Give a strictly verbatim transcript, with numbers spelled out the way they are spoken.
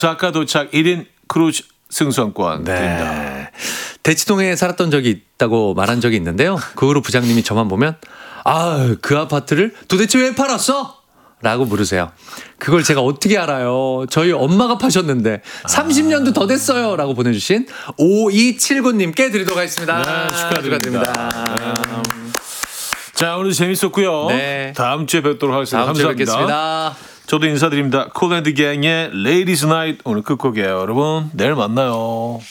자카 도착 일 인 크루즈 승선권 네. 드립니다. 대치동에 살았던 적이 있다고 말한 적이 있는데요. 그 후로 부장님이 저만 보면 아, 그 아파트를 도대체 왜 팔았어? 라고 물으세요. 그걸 제가 어떻게 알아요? 저희 엄마가 파셨는데 삼십 년도 더 됐어요. 라고 보내주신 오이칠구 님께 드리도록 하겠습니다. 네, 축하드립니다. 축하드립니다. 자, 오늘 재밌었고요. 네. 다음 주에 뵙도록 하겠습니다. 다음 주에 감사합니다. 뵙겠습니다. 저도 인사드립니다. 콜앤드 갱의 Ladies Night 오늘 끝곡이에요. 여러분 내일 만나요.